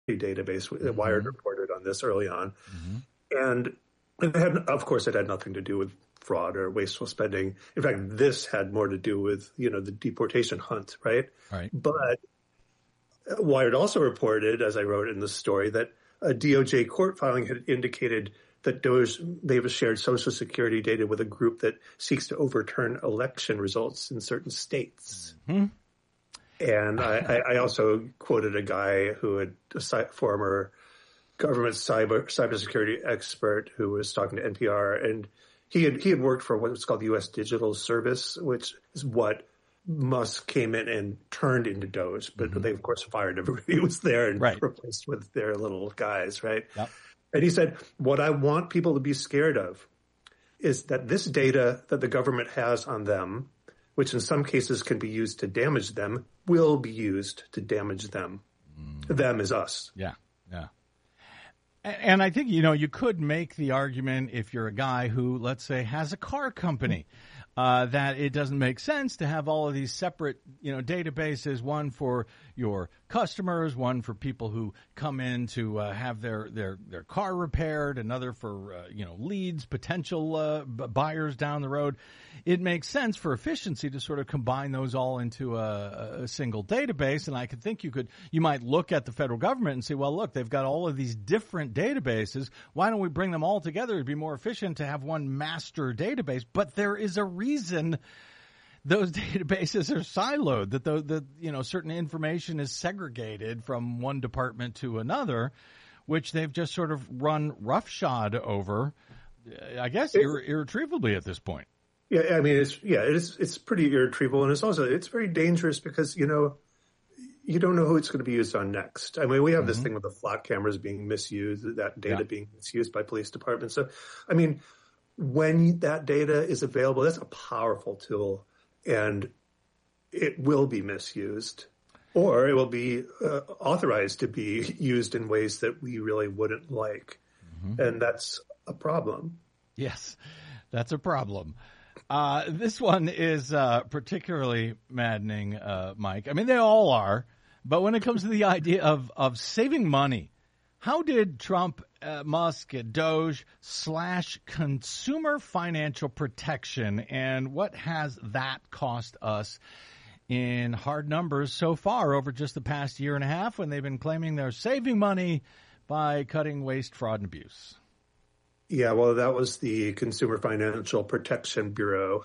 database. Wired reported on this early on. And it had nothing to do with fraud or wasteful spending. In fact, this had more to do with, the deportation hunt, right? Right. But Wired also reported, as I wrote in the story, that a DOJ court filing had indicated that they've shared Social Security data with a group that seeks to overturn election results in certain states. And I also quoted a guy who had a former government cybersecurity expert who was talking to NPR, and he had worked for what's called the U.S. Digital Service, which is what Musk came in and turned into Doge, but they of course fired everybody who was there and replaced with their little guys, right? Yep. And he said, what I want people to be scared of is that this data that the government has on them, which in some cases can be used to damage them, will be used to damage them. Them is us. Yeah. And I think, you could make the argument if you're a guy who, let's say, has a car company, that it doesn't make sense to have all of these separate, databases, one for your customers, one for people who come in to have their car repaired, another for, leads, potential buyers down the road. It makes sense for efficiency to sort of combine those all into a single database. And I could think you might look at the federal government and say, well, look, they've got all of these different databases. Why don't we bring them all together? It'd be more efficient to have one master database. But there is a reason those databases are siloed, that certain information is segregated from one department to another, which they've just sort of run roughshod over, I guess, irretrievably at this point. Yeah, I mean, it's pretty irretrievable, and it's very dangerous because, you don't know who it's going to be used on next. I mean, we have this thing with the flock cameras being misused, that data being misused by police departments. So, I mean, when that data is available, that's a powerful tool, and it will be misused, or it will be authorized to be used in ways that we really wouldn't like. And that's a problem. Yes, that's a problem. This one is particularly maddening, Mike. I mean, they all are. But when it comes to the idea of saving money, how did Trump, Musk, Doge / consumer financial protection, and what has that cost us in hard numbers so far over just the past year and a half when they've been claiming they're saving money by cutting waste, fraud, and abuse? Yeah, well, that was the Consumer Financial Protection Bureau.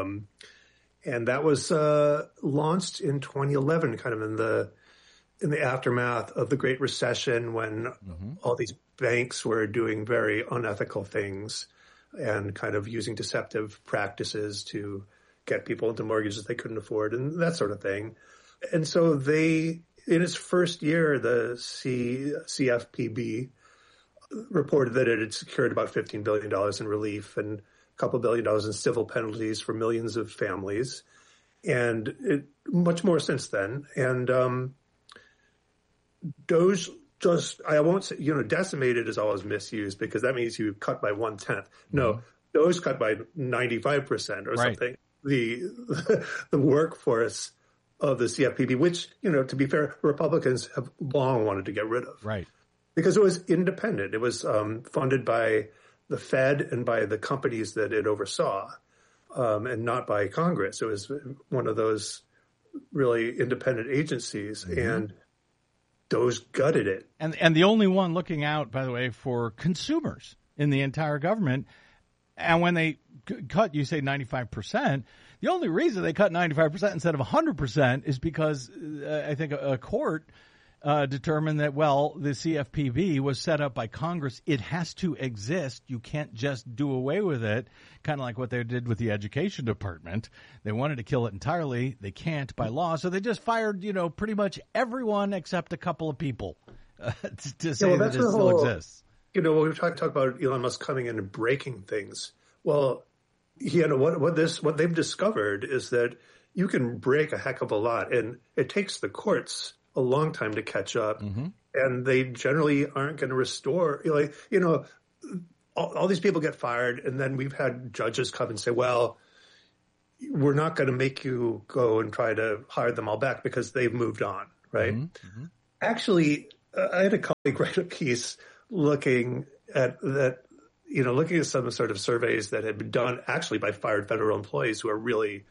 And that was launched in 2011, kind of in the aftermath of the Great Recession, when all these banks were doing very unethical things and kind of using deceptive practices to get people into mortgages they couldn't afford and that sort of thing. And so in its first year, the CFPB reported that it had secured about $15 billion in relief and a couple $1 billion in civil penalties for millions of families, and much more since then. And Doge I won't say, decimated is always misused because that means you cut by 1/10. No, Doge cut by 95% or something. The workforce of the CFPB, which, to be fair, Republicans have long wanted to get rid of. Right. Because it was independent. It was funded by the Fed and by the companies that it oversaw, and not by Congress. It was one of those really independent agencies, and Doge gutted it. And the only one looking out, by the way, for consumers in the entire government. And when they cut, you say 95%, the only reason they cut 95% instead of 100% is because I think a court determined that, well, the CFPB was set up by Congress. It has to exist. You can't just do away with it, kind of like what they did with the education department. They wanted to kill it entirely. They can't by law. So they just fired, pretty much everyone except a couple of people to say that it still exists. We talk about Elon Musk coming in and breaking things. Well, what they've discovered is that you can break a heck of a lot, and it takes the courts a long time to catch up, and they generally aren't going to restore. All these people get fired, and then we've had judges come and say, well, we're not going to make you go and try to hire them all back because they've moved on, right? Actually, I had a colleague write a piece looking at that, looking at some sort of surveys that had been done actually by fired federal employees who are really,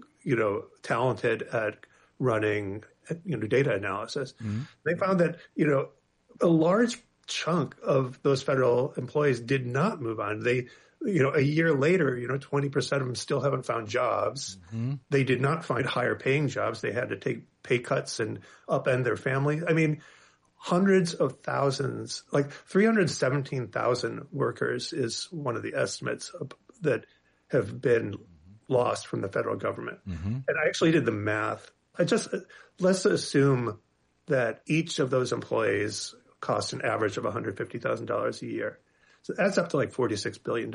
talented at running, data analysis. Mm-hmm. They found that, a large chunk of those federal employees did not move on. They, a year later, 20% of them still haven't found jobs. Mm-hmm. They did not find higher paying jobs. They had to take pay cuts and upend their family. I mean, hundreds of thousands, like 317,000 workers is one of the estimates that have been lost from the federal government. Mm-hmm. And I actually did the math. Let's assume that each of those employees costs an average of $150,000 a year. So that's up to like $46 billion,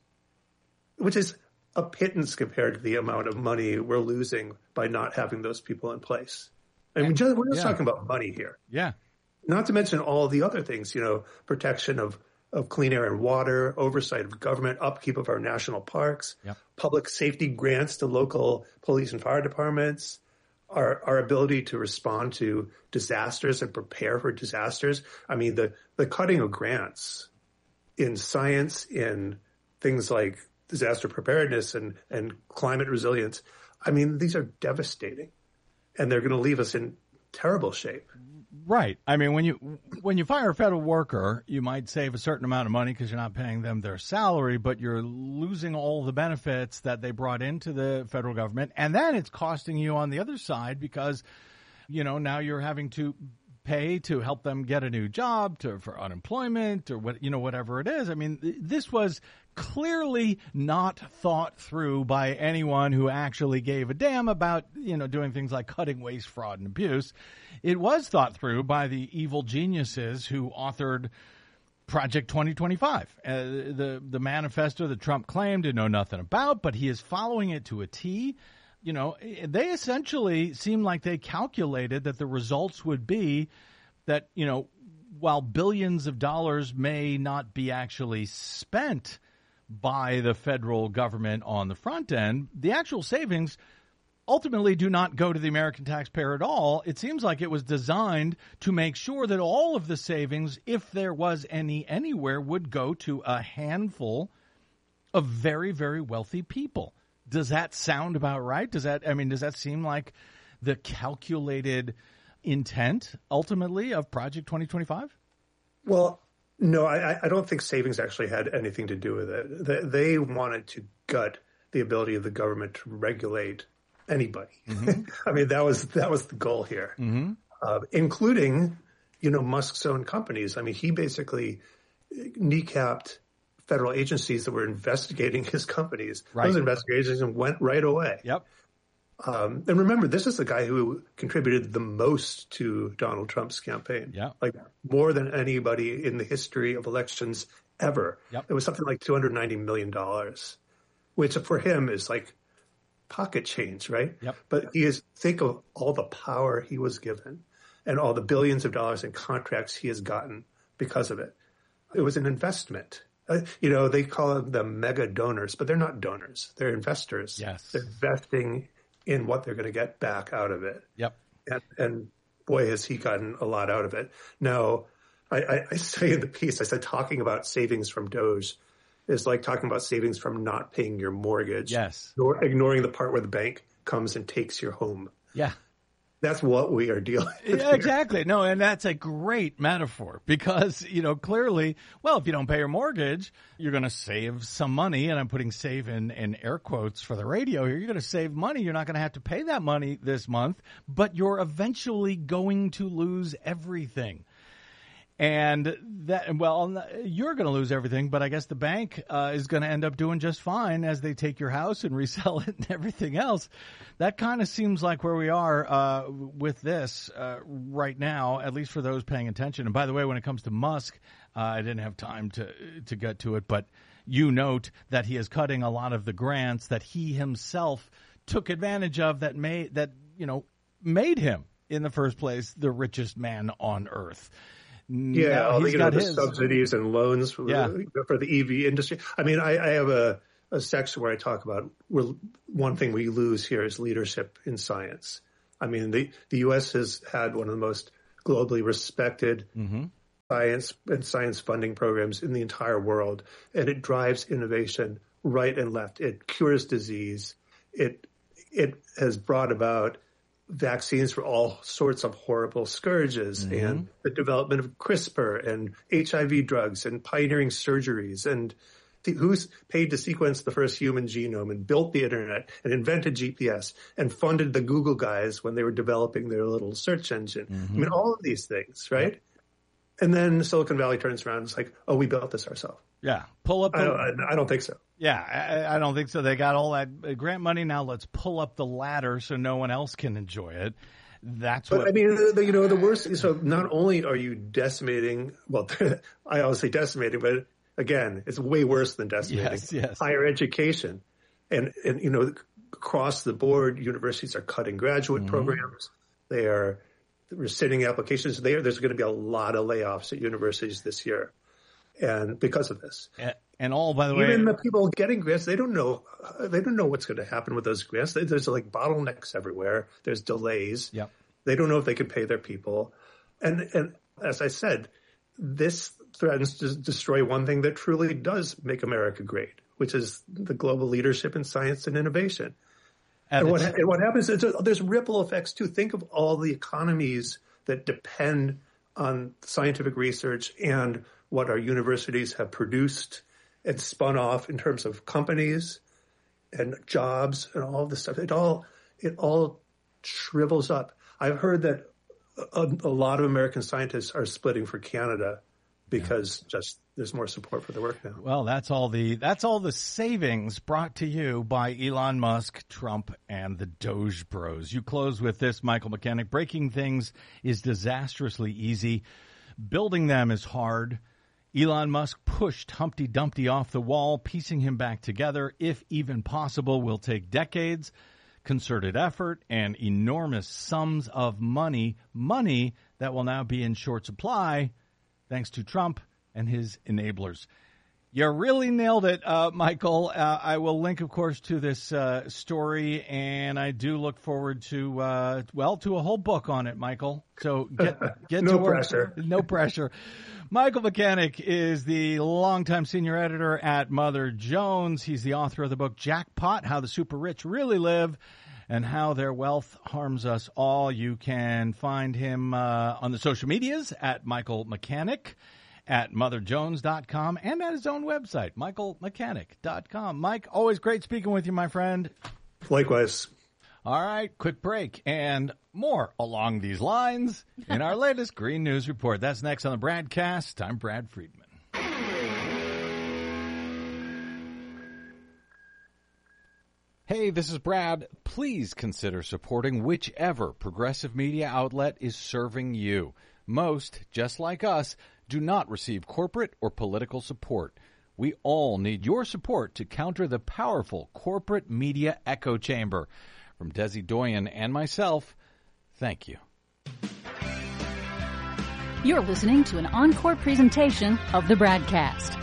which is a pittance compared to the amount of money we're losing by not having those people in place. I mean, we're just talking about money here. Yeah. Not to mention all the other things, protection of clean air and water, oversight of government, upkeep of our national parks, public safety grants to local police and fire departments, our ability to respond to disasters and prepare for disasters. I mean, the cutting of grants in science, in things like disaster preparedness and climate resilience, I mean, these are devastating, and they're going to leave us in terrible shape. Right. I mean, when you fire a federal worker, you might save a certain amount of money because you're not paying them their salary, but you're losing all the benefits that they brought into the federal government. And then it's costing you on the other side because, now you're having to pay to help them get a new job, for unemployment or whatever it is. I mean, this was clearly not thought through by anyone who actually gave a damn about, doing things like cutting waste, fraud, and abuse. It was thought through by the evil geniuses who authored Project 2025, the manifesto that Trump claimed to know nothing about, but he is following it to a T. They essentially seem like they calculated that the results would be that, while billions of dollars may not be actually spent by the federal government on the front end, the actual savings ultimately do not go to the American taxpayer at all. It seems like it was designed to make sure that all of the savings, if there was any anywhere, would go to a handful of very, very wealthy people. Does that sound about right? Does that seem like the calculated intent ultimately of Project 2025? Well, no, I don't think savings actually had anything to do with it. They wanted to gut the ability of the government to regulate anybody. Mm-hmm. I mean, that was the goal here, mm-hmm. Including, Musk's own companies. I mean, he basically kneecapped federal agencies that were investigating his companies. Right. Those investigations went right away. Yep. And remember, this is the guy who contributed the most to Donald Trump's campaign. Yeah. Like more than anybody in the history of elections ever. Yep. It was something like $290 million, which for him is like pocket change, right? Yep. But think of all the power he was given and all the billions of dollars in contracts he has gotten because of it. It was an investment. They call them mega donors, but they're not donors. They're investors. Yes. They're investing in what they're going to get back out of it. Yep. And boy, has he gotten a lot out of it. Now, I say in the piece, I said talking about savings from DOGE is like talking about savings from not paying your mortgage. Yes. Or ignoring the part where the bank comes and takes your home. Yeah. That's what we are dealing with. Yeah, exactly. No, and that's a great metaphor because, clearly, well, if you don't pay your mortgage, you're going to save some money. And I'm putting save in air quotes for the radio here. You're going to save money. You're not going to have to pay that money this month, but you're eventually going to lose everything. And you're going to lose everything, but I guess the bank is going to end up doing just fine as they take your house and resell it and everything else. That kind of seems like where we are with this right now, at least for those paying attention. And by the way, when it comes to Musk, I didn't have time to get to it, but you note that he is cutting a lot of the grants that he himself took advantage of that made him in the first place the richest man on earth. Yeah, the subsidies and loans for the EV industry. I mean, I have a section where I talk about one thing we lose here is leadership in science. I mean, the U.S. has had one of the most globally respected science and science funding programs in the entire world. And it drives innovation right and left. It cures disease. It has brought about vaccines for all sorts of horrible scourges and the development of CRISPR and HIV drugs and pioneering surgeries. And who's paid to sequence the first human genome and built the internet and invented GPS and funded the Google guys when they were developing their little search engine. I mean, all of these things, right? Yep. And then Silicon Valley turns around and it's like, oh, we built this ourselves. Yeah. Pull up. I don't think so. Yeah, I don't think so. They got all that grant money. Now let's pull up the ladder so no one else can enjoy it. But I mean, the worst. So not only are you decimating, well, I always say decimating, but again, it's way worse than decimating. Yes. Higher education, and across the board, universities are cutting graduate programs. They are rescinding applications. There's going to be a lot of layoffs at universities this year, and because of this. And all, by the way, even the people getting grants, they don't know what's going to happen with those grants. There's like bottlenecks everywhere. There's delays. Yep. They don't know if they can pay their people. And as I said, this threatens to destroy one thing that truly does make America great, which is the global leadership in science and innovation. And what happens is there's ripple effects too. Think of all the economies that depend on scientific research and what our universities have produced and spun off in terms of companies and jobs and all this stuff. It all shrivels up. I've heard that a lot of American scientists are splitting for Canada because just there's more support for the work now. Well, that's all the savings brought to you by Elon Musk, Trump, and the Doge Bros. You close with this, Michael Mechanic. Breaking things is disastrously easy. Building them is hard. Elon Musk pushed Humpty Dumpty off the wall. Piecing him back together, if even possible, will take decades, concerted effort, and enormous sums of money that will now be in short supply thanks to Trump and his enablers. You really nailed it, Michael. I will link, of course, to this story, and I do look forward to a whole book on it, Michael. So get no to work. Pressure. No pressure. Michael Mechanic is the longtime senior editor at Mother Jones. He's the author of the book Jackpot: How the Super Rich Really Live and How Their Wealth Harms Us All. You can find him on the social medias at Michael Mechanic, at motherjones.com, and at his own website, michaelmechanic.com. Mike, always great speaking with you, my friend. Likewise. All right, quick break and more along these lines in our latest Green News Report. That's next on the Bradcast. I'm Brad Friedman. Hey, this is Brad. Please consider supporting whichever progressive media outlet is serving you. Most, just like us, do not receive corporate or political support. We all need your support to counter the powerful corporate media echo chamber. From Desi Doyen and myself, thank you. You're listening to an encore presentation of the Bradcast.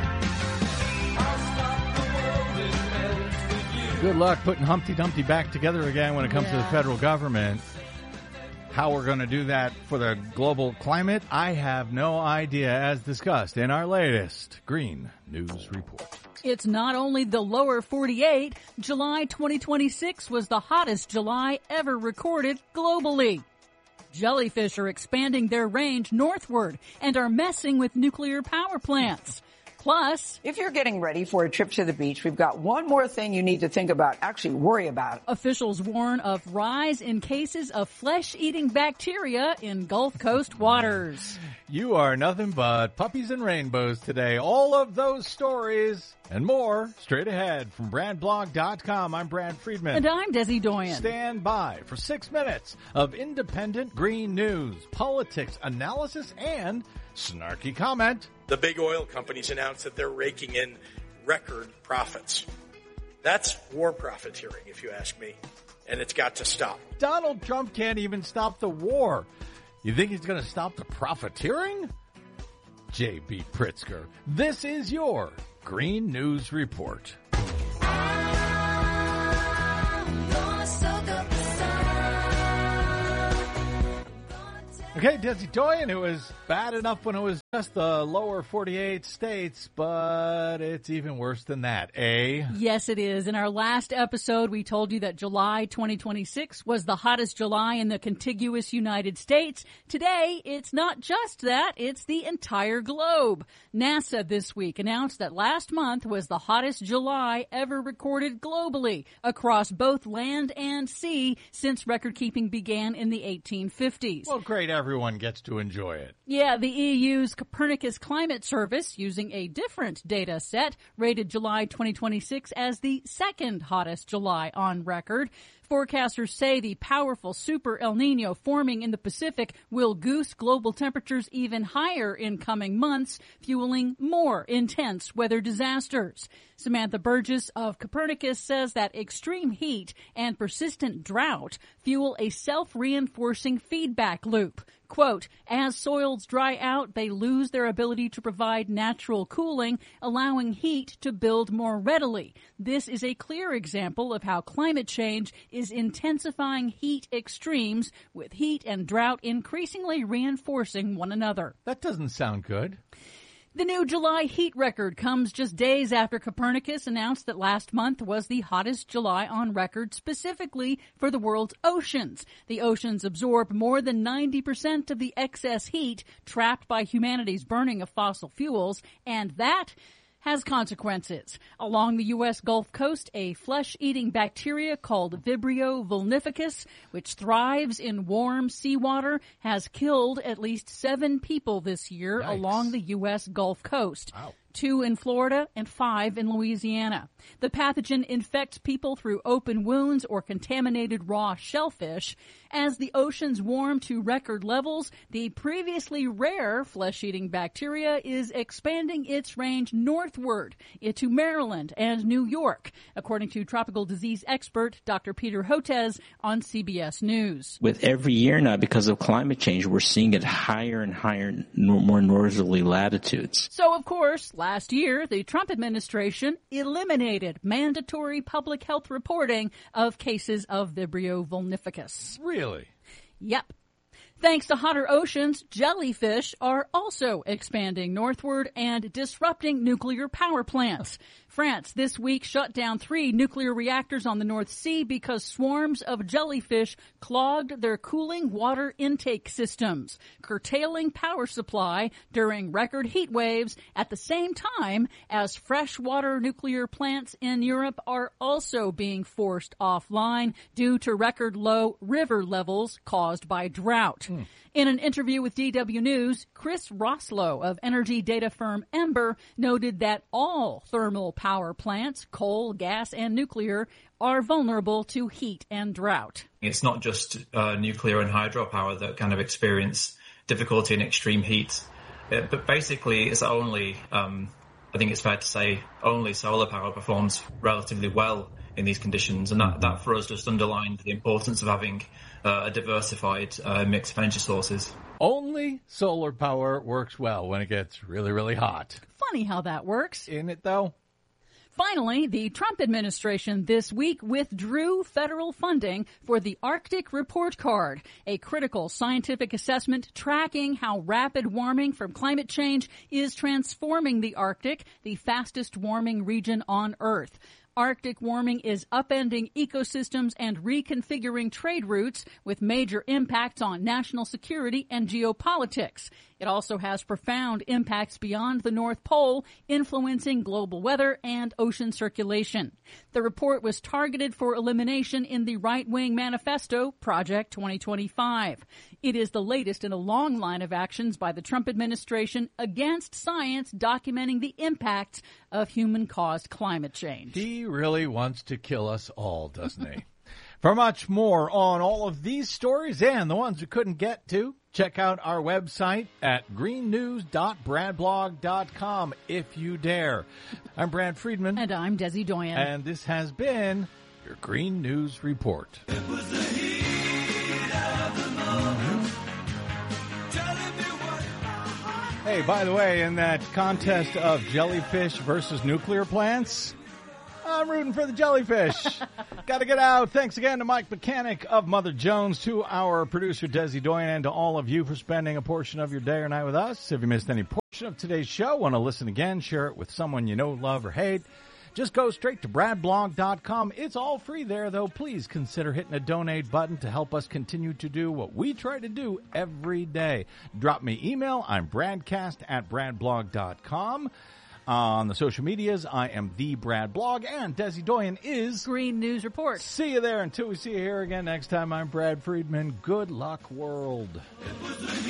Good luck putting Humpty Dumpty back together again when it comes to the federal government. How we're going to do that for the global climate, I have no idea, as discussed in our latest Green News Report. It's not only the lower 48. July 2026 was the hottest July ever recorded globally. Jellyfish are expanding their range northward and are messing with nuclear power plants. Plus, if you're getting ready for a trip to the beach, we've got one more thing you need to think about, actually worry about. Officials warn of rise in cases of flesh-eating bacteria in Gulf Coast waters. You are nothing but puppies and rainbows today. All of those stories and more straight ahead from BradBlog.com. I'm Brad Friedman. And I'm Desi Doyen. Stand by for 6 minutes of independent green news, politics, analysis, and snarky comment. The big oil companies announced that they're raking in record profits. That's war profiteering, if you ask me, and it's got to stop. Donald Trump can't even stop the war. You think he's going to stop the profiteering? J.B. Pritzker, this is your Green News Report. Okay, Desi Doyen, it was bad enough when it was just the lower 48 states, but it's even worse than that, eh? Yes, it is. In our last episode, we told you that July 2026 was the hottest July in the contiguous United States. Today, it's not just that, it's the entire globe. NASA this week announced that last month was the hottest July ever recorded globally across both land and sea since record-keeping began in the 1850s. Well, great. Everyone gets to enjoy it. Yeah, the EU's Copernicus Climate Service, using a different data set, rated July 2026 as the second hottest July on record. Forecasters say the powerful Super El Nino forming in the Pacific will goose global temperatures even higher in coming months, fueling more intense weather disasters. Samantha Burgess of Copernicus says that extreme heat and persistent drought fuel a self-reinforcing feedback loop. Quote, as soils dry out, they lose their ability to provide natural cooling, allowing heat to build more readily. This is a clear example of how climate change is intensifying heat extremes, with heat and drought increasingly reinforcing one another. That doesn't sound good. The new July heat record comes just days after Copernicus announced that last month was the hottest July on record specifically for the world's oceans. The oceans absorb more than 90% of the excess heat trapped by humanity's burning of fossil fuels, and that has consequences. Along the U.S. Gulf Coast, a flesh-eating bacteria called Vibrio vulnificus, which thrives in warm seawater, has killed at least 7 people this year. Yikes. Along the U.S. Gulf Coast. Wow. 2 in Florida and 5 in Louisiana. The pathogen infects people through open wounds or contaminated raw shellfish. As the oceans warm to record levels, the previously rare flesh-eating bacteria is expanding its range northward into Maryland and New York, according to tropical disease expert Dr. Peter Hotez on CBS News. With every year now, because of climate change, we're seeing it higher and higher, more northerly latitudes. So, of course, last year, the Trump administration eliminated mandatory public health reporting of cases of Vibrio vulnificus. Really? Yep. Thanks to hotter oceans, jellyfish are also expanding northward and disrupting nuclear power plants. France this week shut down 3 nuclear reactors on the North Sea because swarms of jellyfish clogged their cooling water intake systems, curtailing power supply during record heat waves at the same time as freshwater nuclear plants in Europe are also being forced offline due to record low river levels caused by drought. In an interview with DW News, Chris Roslow of energy data firm Ember noted that all thermal power plants, coal, gas, and nuclear, are vulnerable to heat and drought. It's not just nuclear and hydropower that kind of experience difficulty in extreme heat, but basically it's only, I think it's fair to say, only solar power performs relatively well in these conditions, and that for us just underlined the importance of having a diversified mix of energy sources. Only solar power works well when it gets really, really hot. Funny how that works. Isn't it, though? Finally, the Trump administration this week withdrew federal funding for the Arctic Report Card, a critical scientific assessment tracking how rapid warming from climate change is transforming the Arctic, the fastest warming region on Earth. Arctic warming is upending ecosystems and reconfiguring trade routes with major impacts on national security and geopolitics. It also has profound impacts beyond the North Pole, influencing global weather and ocean circulation. The report was targeted for elimination in the right-wing manifesto, Project 2025. It is the latest in a long line of actions by the Trump administration against science documenting the impacts of human-caused climate change. He really wants to kill us all, doesn't he? For much more on all of these stories and the ones we couldn't get to, check out our website at greennews.bradblog.com if you dare. I'm Brad Friedman. And I'm Desi Doyen. And this has been your Green News Report. It was the heat of the moment. Telling me what Hey, by the way, in that contest of jellyfish versus nuclear plants, I'm rooting for the jellyfish. Got to get out. Thanks again to Mike Mechanic of Mother Jones, to our producer Desi Doyen, and to all of you for spending a portion of your day or night with us. If you missed any portion of today's show, want to listen again, share it with someone you know, love, or hate, just go straight to bradblog.com. It's all free there, though. Please consider hitting a donate button to help us continue to do what we try to do every day. Drop me email. I'm bradcast@bradblog.com. On the social medias, I am the Brad Blog, and Desi Doyen is Green News Report. See you there. Until we see you here again next time, I'm Brad Friedman. Good luck, world.